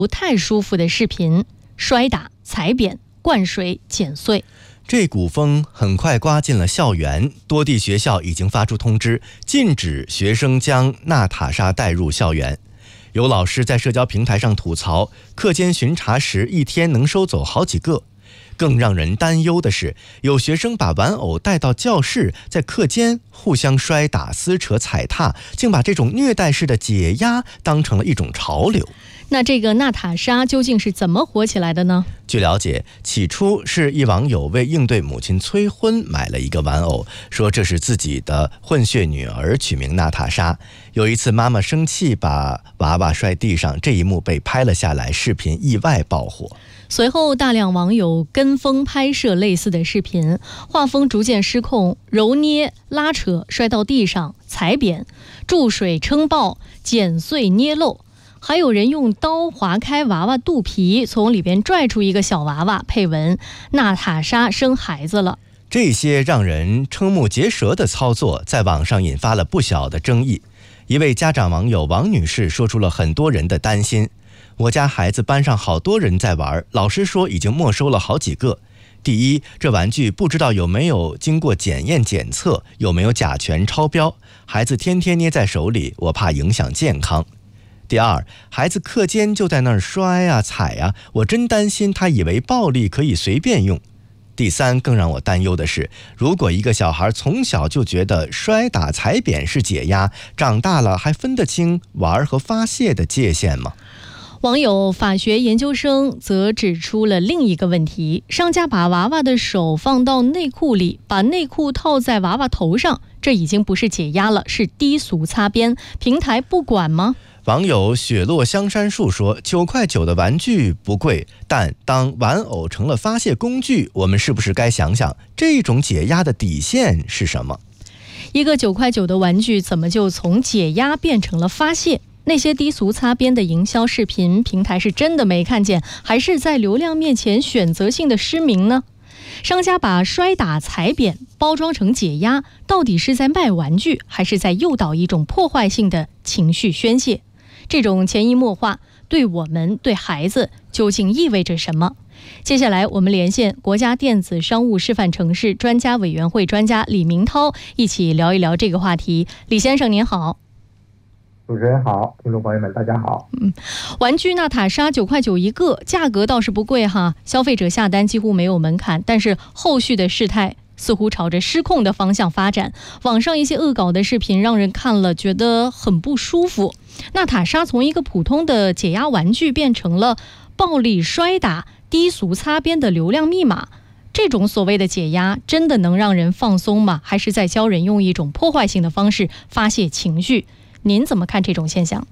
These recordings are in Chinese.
不太舒服的视频，摔打、踩扁、灌水、剪碎。 这股风很快刮进了校园，多地学校已经发出通知，禁止学生将娜塔莎带入校园。有老师在社交平台上吐槽，课间巡查时一天能收走好几个。更让人担忧的是，有学生把玩偶带到教室，在课间互相摔打、撕扯、踩踏，竟把这种虐待式的解压当成了一种潮流。 那这个娜塔莎究竟是怎么火起来的呢？ 据了解，起初是一网友为应对母亲催婚买了一个玩偶，说这是自己的混血女儿，取名娜塔莎。有一次妈妈生气把娃娃摔地上，这一幕被拍了下来，视频意外爆火。 随后大量网友跟风拍摄类似的视频，画风逐渐失控，揉捏、拉扯、摔到地上、踩扁、注水撑爆、剪碎捏漏。还有人用刀划开娃娃肚皮，从里边拽出一个小娃娃，配文娜塔莎生孩子了。 这些让人瞠目结舌的操作在网上引发了不小的争议。一位家长网友王女士说出了很多人的担心，我家孩子班上好多人在玩，老师说已经没收了好几个。第一，这玩具不知道有没有经过检验检测，有没有甲醛超标，孩子天天捏在手里，我怕影响健康。第二，孩子课间就在那儿摔啊踩啊，我真担心他以为暴力可以随便用。第三，更让我担忧的是，如果一个小孩从小就觉得摔打踩扁是解压，长大了还分得清玩和发泄的界限吗？ 网友法学研究生则指出了另一个问题，商家把娃娃的手放到内裤里，把内裤套在娃娃头上，这已经不是解压了，是低俗擦边，平台不管吗？ 网友雪落香山树说，9.9块的玩具不贵，但当玩偶成了发泄工具，我们是不是该想想这种解压的底线是什么？ 一个9.9块的玩具怎么就从解压变成了发泄？那些低俗擦边的营销视频，平台是真的没看见，还是在流量面前选择性的失明呢？商家把摔打踩扁包装成解压，到底是在卖玩具，还是在诱导一种破坏性的情绪宣泄？这种潜移默化对我们对孩子究竟意味着什么？接下来我们连线国家电子商务示范城市专家委员会专家李明涛，一起聊一聊这个话题。李先生您好。 主持人好，听众朋友们大家好。 玩具娜塔莎9.9块一个，价格倒是不贵哈，消费者下单几乎没有门槛，但是后续的事态似乎朝着失控的方向发展。网上一些恶搞的视频让人看了觉得很不舒服。娜塔莎从一个普通的解压玩具变成了暴力摔打、低俗擦边的流量密码。这种所谓的解压真的能让人放松吗？还是在教人用一种破坏性的方式发泄情绪？您怎么看这种现象？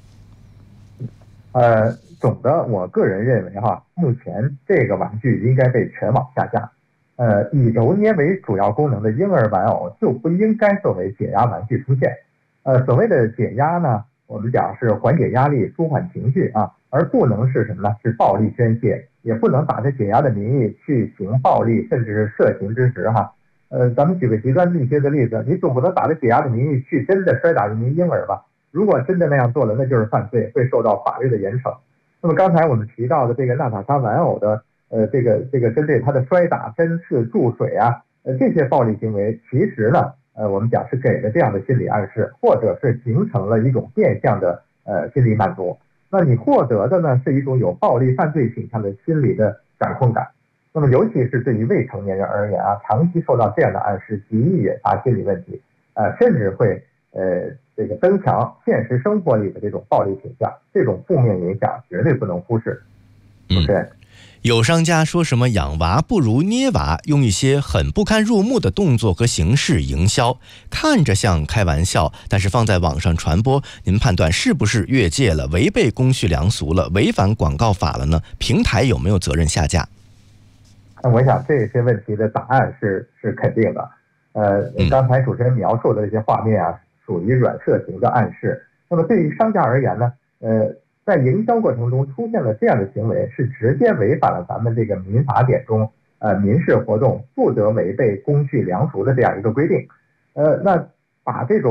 总的我个人认为目前这个玩具应该被全网下架。以揉捏为主要功能的婴儿玩偶就不应该作为解压玩具出现。所谓的解压呢，我们讲是缓解压力、舒缓情绪而不能是什么呢？是暴力宣泄，也不能打着解压的名义去行暴力，甚至是色情之实咱们举个极端一些的例子，你总不能打着解压的名义去真的摔打一名婴儿吧？如果真的那样做了，那就是犯罪，会受到法律的严惩。那么刚才我们提到的这个娜塔莎玩偶的这个针对它的摔打、针刺、注水这些暴力行为，其实呢我们讲是给了这样的心理暗示，或者是形成了一种变相的心理满足。那你获得的呢是一种有暴力犯罪倾向的心理的掌控感。那么尤其是对于未成年人而言长期受到这样的暗示，极易引发心理问题，甚至会这个增强现实生活里的这种暴力倾向，这种负面影响绝对不能忽视。 有商家说什么养娃不如捏娃，用一些很不堪入目的动作和形式营销，看着像开玩笑，但是放在网上传播，您判断是不是越界了，违背公序良俗了，违反广告法了呢？平台有没有责任下架？ 我想这些问题的答案是肯定的。刚才主持人描述的这些画面属于软色情的暗示。那么对于商家而言呢，在营销过程中出现了这样的行为，是直接违反了咱们这个民法典中民事活动不得违背公序良俗的这样一个规定。那把这种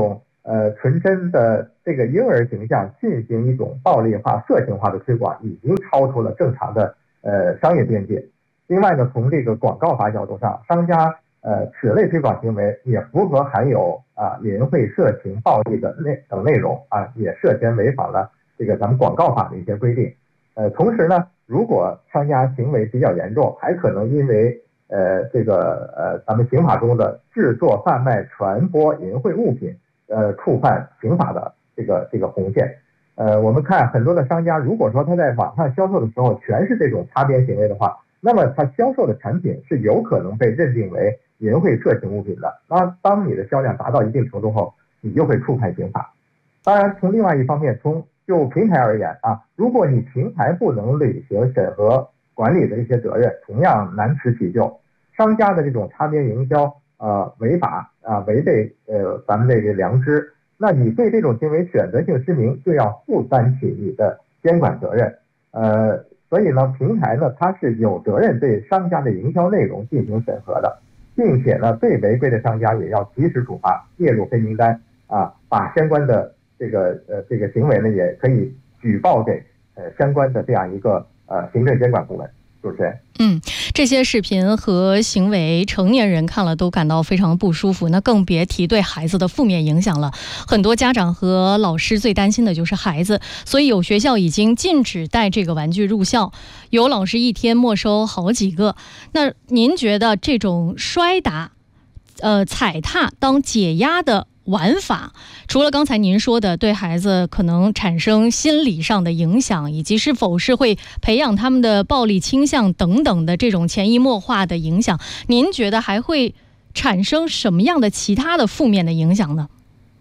纯真的这个婴儿形象进行一种暴力化、色情化的推广，已经超出了正常的商业边界。另外呢，从这个广告法角度上，商家此类推广行为也符合含有淫秽、色情、暴力的等内容也涉嫌违反了这个咱们广告法的一些规定。同时呢，如果商家行为比较严重，还可能因为咱们刑法中的制作、贩卖、传播淫秽物品，触犯刑法的这个红线。我们看很多的商家，如果说他在网上销售的时候全是这种擦边行为的话，那么他销售的产品是有可能被认定为淫秽色情物品的。那当你的销量达到一定程度后，你就会触犯刑法。当然，从另外一方面，就平台而言如果你平台不能履行审核管理的一些责任，同样难辞其咎。商家的这种擦边营销违法违背咱们这个良知，那你对这种行为选择性失明，就要负担起你的监管责任。所以呢，平台呢，它是有责任对商家的营销内容进行审核的，并且呢，对违规的商家也要及时处罚，列入黑名单把相关的这个行为呢，也可以举报给相关的这样一个行政监管部门。主持人， 这些视频和行为，成年人看了都感到非常不舒服，那更别提对孩子的负面影响了。很多家长和老师最担心的就是孩子，所以有学校已经禁止带这个玩具入校，有老师一天没收好几个。那您觉得这种摔打、踩踏当解压的玩法，除了刚才您说的对孩子可能产生心理上的影响，以及是否是会培养他们的暴力倾向等等的这种潜移默化的影响，您觉得还会产生什么样的其他的负面的影响呢？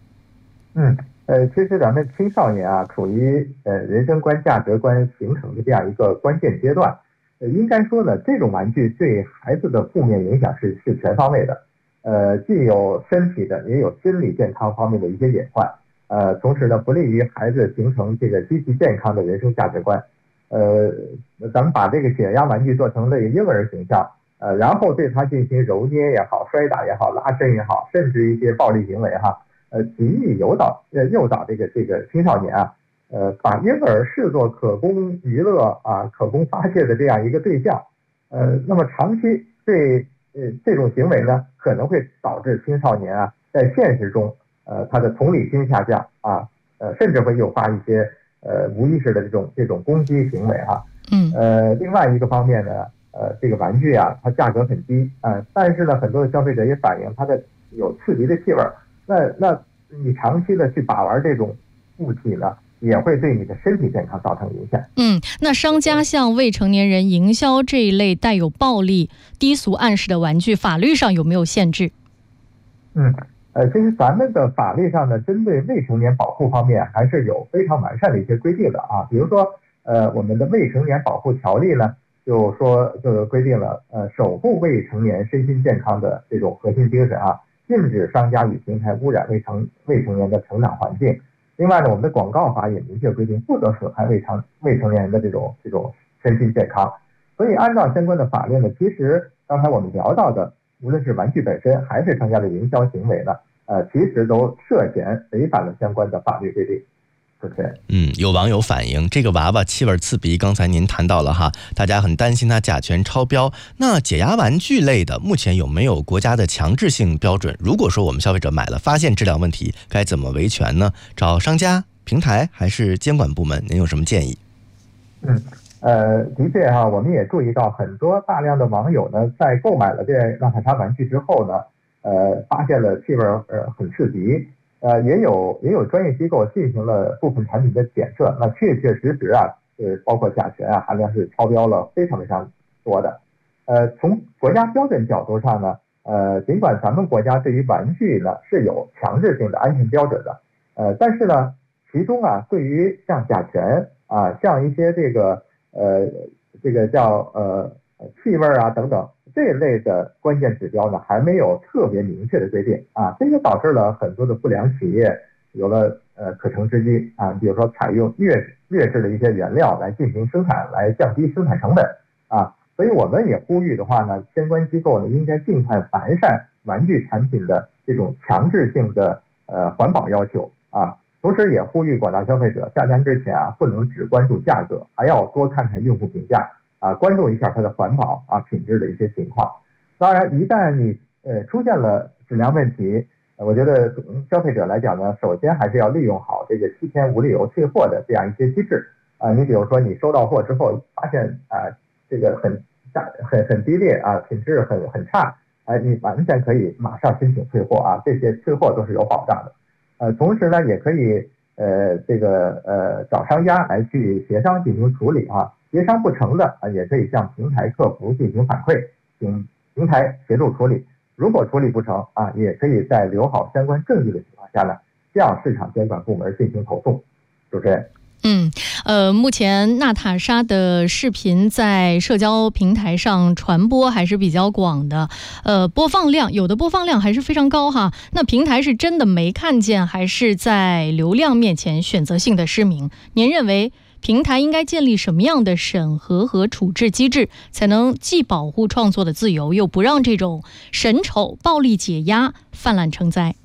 其实咱们青少年处于人生观、价值观形成的这样一个关键阶段。应该说呢，这种玩具对孩子的负面影响是全方位的。既有身体的，也有心理健康方面的一些隐患。同时呢，不利于孩子形成这个积极健康的人生价值观。咱们把这个解压玩具做成这个婴儿形象，然后对他进行揉捏也好、摔打也好、拉伸也好，甚至一些暴力行为极易诱导这个青少年把婴儿视作可供娱乐可供发泄的这样一个对象。那么长期对这种行为呢，可能会导致青少年在现实中他的同理心下降甚至会诱发一些无意识的这种攻击行为另外一个方面呢，这个玩具它价格很低但是呢，很多的消费者也反映它的有刺激的气味。那你长期的去把玩这种物体呢，也会对你的身体健康造成影响。 那商家向未成年人营销这一类带有暴力、低俗暗示的玩具，法律上有没有限制？ 其实咱们的法律上呢，针对未成年保护方面还是有非常完善的一些规定的比如说我们的未成年保护条例呢，就规定了守护未成年身心健康的这种核心精神禁止商家与平台污染未成年的成长环境。另外呢，我们的广告法也明确规定，不得损害未成年人的这种身心健康。所以按照相关的法律呢，其实刚才我们聊到的，无论是玩具本身还是商家的营销行为呢，其实都涉嫌违反了相关的法律规定。 有网友反映，这个娃娃气味刺鼻，刚才您谈到了大家很担心它甲醛超标。那解压玩具类的，目前有没有国家的强制性标准？如果说我们消费者买了发现质量问题，该怎么维权呢？找商家、平台还是监管部门？您有什么建议？ 的确我们也注意到很多大量的网友呢，在购买了这浪卡茶玩具之后呢，发现了气味很刺鼻。也有专业机构进行了部分产品的检测，那确实包括甲醛含量是超标了非常多的。从国家标准角度上呢，尽管咱们国家对于玩具呢是有强制性的安全标准的，但是呢，其中对于像甲醛像一些这个叫气味等等这一类的关键指标呢，还没有特别明确的规定这就导致了很多的不良企业有了可乘之机比如说采用劣质的一些原料来进行生产，来降低生产成本所以我们也呼吁的话呢，相关机构呢应该尽快完善玩具产品的这种强制性的环保要求啊。同时也呼吁广大消费者下单之前不能只关注价格，还要多看看用户评价关注一下它的环保品质的一些情况。当然，一旦你出现了质量问题，我觉得从消费者来讲呢，首先还是要利用好这个7天无理由退货的这样一些机制你比如说你收到货之后发现这个很低劣品质很差你完全可以马上申请退货这些退货都是有保障的。同时呢，也可以找商家来去协商进行处理协商不成的也可以向平台客服进行反馈，请平台协助处理。如果处理不成也可以在留好相关证据的情况下呢，向市场监管部门进行投诉。主持人。 目前娜塔莎的视频在社交平台上传播还是比较广的，有的播放量还是非常高哈。那平台是真的没看见，还是在流量面前选择性的失明？您认为平台应该建立什么样的审核和处置机制，才能既保护创作的自由，又不让这种审丑、暴力解压泛滥成灾？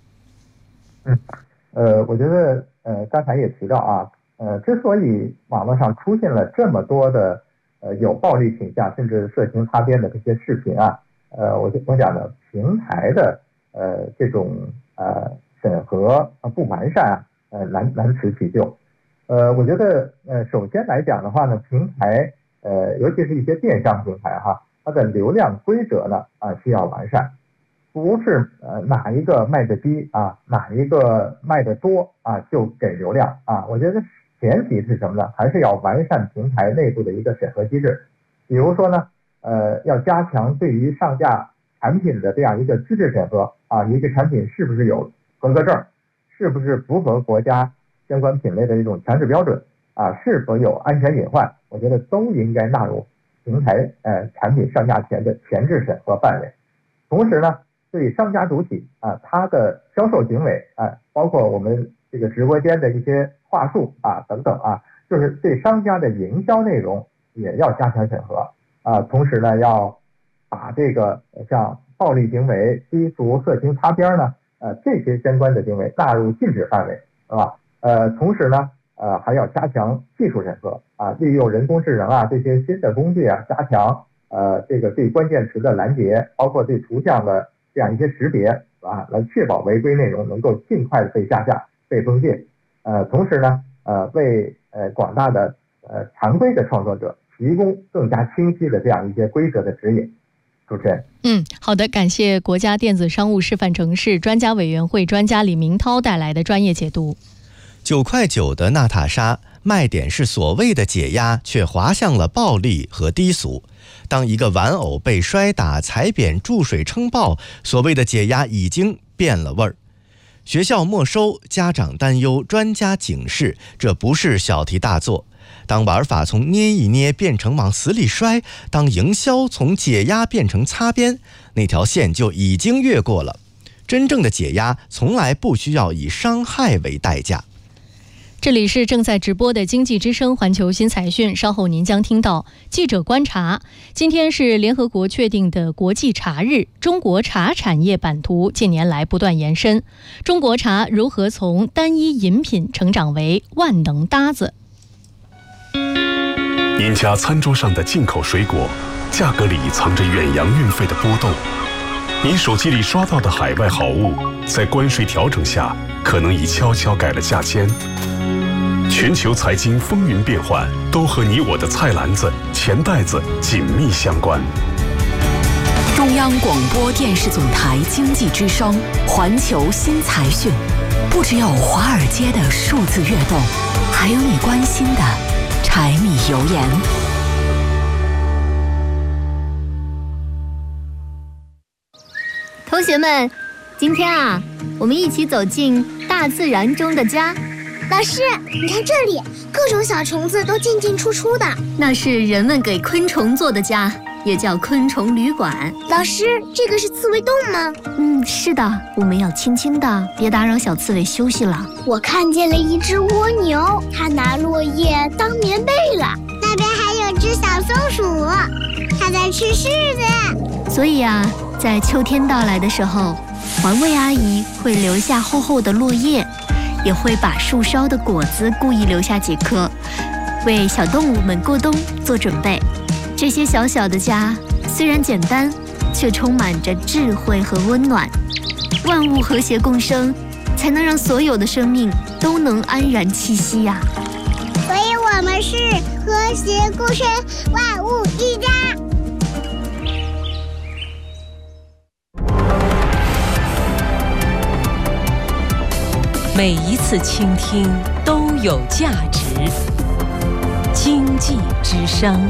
我觉得刚才也提到之所以网络上出现了这么多的有暴力倾向甚至色情擦边的这些视频我讲呢，平台的这种审核不完善难辞其咎。我觉得首先来讲的话呢，平台尤其是一些电商平台它的流量规则呢需要完善，不是哪一个卖的低哪一个卖的多就给流量我觉得前提是什么呢？还是要完善平台内部的一个审核机制。比如说呢要加强对于上架产品的这样一个资质审核一个产品是不是有合格证，是不是符合国家相关品类的这种强制标准是否有安全隐患，我觉得都应该纳入平台产品上架前的前置审核范围。同时呢，对商家主体它的销售行为包括我们这个直播间的一些话术等等就是对商家的营销内容也要加强审核同时呢，要把这个像暴力行为、低俗、色情擦边呢这些相关的行为纳入禁止范围，是吧？同时呢还要加强技术审核利用人工智能这些新的工具加强这个对关键词的拦截，包括对图像的这样一些识别来确保违规内容能够尽快的被下架、被封禁。同时呢为广大的常规的创作者提供更加清晰的这样一些规则的指引。主持人。 好的，感谢国家电子商务示范城市专家委员会专家李明涛带来的专业解读。 9块9的娜塔莎卖点是所谓的解压，却滑向了暴力和低俗。当一个玩偶被摔打、踩扁、注水撑爆，所谓的解压已经变了味儿。学校没收，家长担忧，专家警示，这不是小题大做。当玩法从捏一捏变成往死里摔，当营销从解压变成擦边，那条线就已经越过了。真正的解压从来不需要以伤害为代价。 这里是正在直播的经济之声环球新财讯，稍后您将听到记者观察。今天是联合国确定的国际茶日，中国茶产业版图近年来不断延伸，中国茶如何从单一饮品成长为万能搭子？ 您家餐桌上的进口水果，价格里藏着远洋运费的波动；您手机里刷到的海外好物，在关税调整下，可能已悄悄改了价签。全球财经风云变幻，都和你我的菜篮子、钱袋子紧密相关。 中央广播电视总台经济之声环球新财讯，不只有华尔街的数字跃动，还有你关心的柴米油盐。 同学们，今天我们一起走进大自然中的家。 老师，你看这里，各种小虫子都进进出出的。 那是人们给昆虫做的家，也叫昆虫旅馆。 老师，这个是刺猬洞吗？ 是的，我们要轻轻的，别打扰小刺猬休息了。 我看见了一只蜗牛，它拿落叶当棉被了。那边还有只小松鼠，它在吃柿子。 所以在秋天到来的时候， 环卫阿姨会留下厚厚的落叶，也会把树梢的果子故意留下几颗，为小动物们过冬做准备。这些小小的家虽然简单，却充满着智慧和温暖。万物和谐共生，才能让所有的生命都能安然栖息呀。 所以我们是和谐共生，万物一家。 每一次倾听都有价值。经济之声。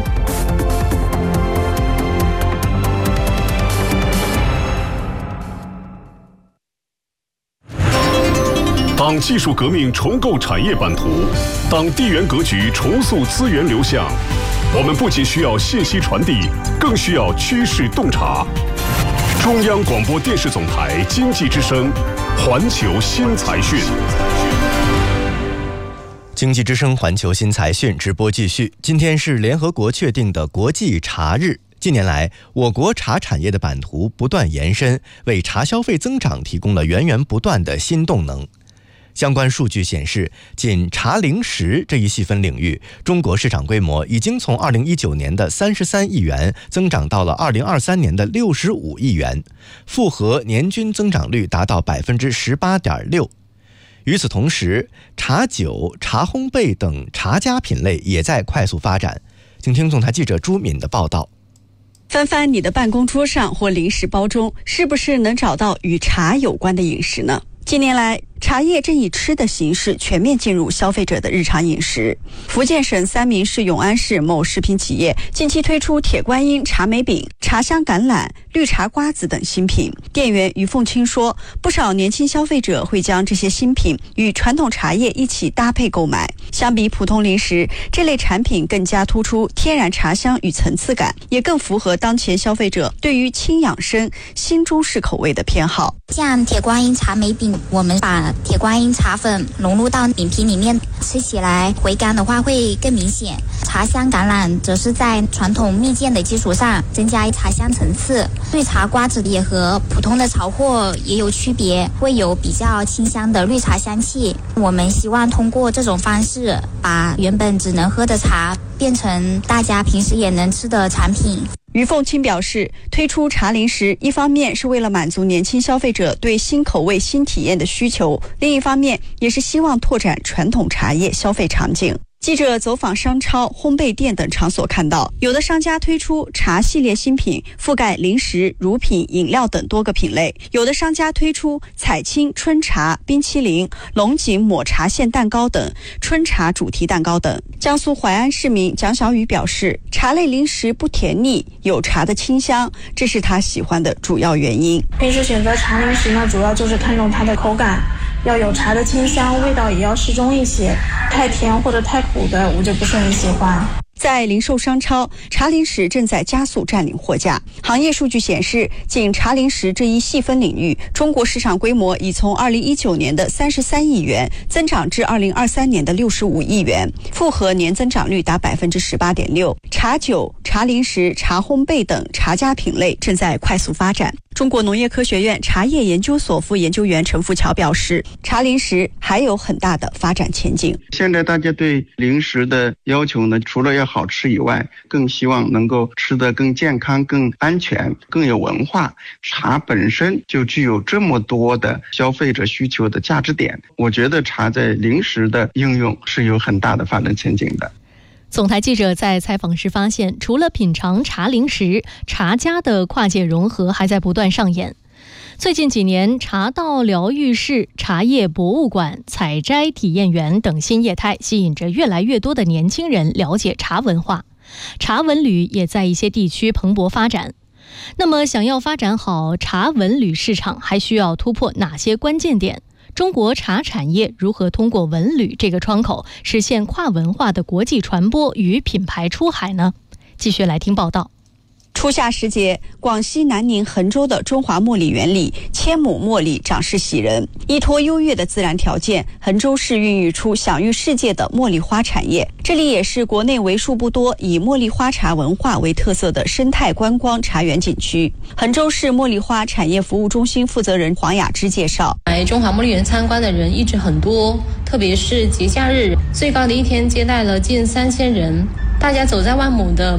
当技术革命重构产业版图，当地缘格局重塑资源流向，我们不仅需要信息传递，更需要趋势洞察。中央广播电视总台经济之声，环球新财讯。 经济之声环球新财讯直播继续。今天是联合国确定的国际茶日。近年来，我国茶产业的版图不断延伸，为茶消费增长提供了源源不断的新动能。相关数据显示，仅茶零食这一细分领域，中国市场规模已经从2019年的33亿元增长到了2023年的65亿元，复合年均增长率达到18.6%。与此同时，茶酒、茶烘焙等茶家品类也在快速发展。请听总台记者朱敏的报道。 翻翻你的办公桌上或零食包中，是不是能找到与茶有关的饮食呢？近年来，茶叶正以吃的形式全面进入消费者的日常饮食。福建省三明市永安市某食品企业近期推出铁观音茶梅饼、茶香橄榄、绿茶瓜子等新品。店员于凤清说，不少年轻消费者会将这些新品与传统茶叶一起搭配购买。相比普通零食，这类产品更加突出天然茶香与层次感，也更符合当前消费者对于轻养生、新中式口味的偏好。 像铁观音茶梅饼，我们把铁观音茶粉融入到饼皮里面，吃起来回甘的话会更明显。茶香橄榄则是在传统蜜饯的基础上增加茶香层次。绿茶瓜子也和普通的潮货也有区别，会有比较清香的绿茶香气。我们希望通过这种方式，把原本只能喝的茶变成大家平时也能吃的产品。 于凤清表示，推出茶零食，一方面是为了满足年轻消费者对新口味、新体验的需求，另一方面也是希望拓展传统茶叶消费场景。记者走访商超、烘焙店等场所看到，有的商家推出茶系列新品，覆盖零食、乳品、饮料等多个品类；有的商家推出彩青春茶、冰淇淋、龙井抹茶馅蛋糕等春茶主题蛋糕等。江苏淮安市民蒋小雨表示，茶类零食不甜腻，有茶的清香，这是他喜欢的主要原因。 平时选择茶零食呢，主要就是看重它的口感，要有茶的清香，味道也要适中一些，太甜或者太苦的我就不是很喜欢。 在零售商超，茶零食正在加速占领货架。行业数据显示，仅茶零食这一细分领域，中国市场规模已从2019年的33亿元增长至2023年的65亿元，复合年增长率达18.6%。茶酒、茶零食、茶烘焙等茶家品类正在快速发展。中国农业科学院茶叶研究所副研究员陈富桥表示，茶零食还有很大的发展前景。 现在大家对零食的要求呢，除了要好吃以外，更希望能够吃得更健康、更安全、更有文化。茶本身就具有这么多的消费者需求的价值点，我觉得茶在零食的应用是有很大的发展前景的。 总台记者在采访时发现，除了品尝茶零食，茶家的跨界融合还在不断上演。最近几年，茶道疗愈室、茶叶博物馆、采摘体验园等新业态，吸引着越来越多的年轻人了解茶文化。茶文旅也在一些地区蓬勃发展。那么，想要发展好茶文旅市场，还需要突破哪些关键点？中国茶产业如何通过文旅这个窗口，实现跨文化的国际传播与品牌出海呢？继续来听报道。 初夏时节，广西南宁衡州的中华茉莉园里，千亩茉莉长势喜人。依托优越的自然条件，衡州市孕育出享誉世界的茉莉花产业。这里也是国内为数不多以茉莉花茶文化为特色的生态观光茶园景区。衡州市茉莉花产业服务中心负责人黄雅芝介绍， 来中华茉莉园参观的人一直很多，特别是节假日，最高的一天接待了近3000人。大家走在万亩的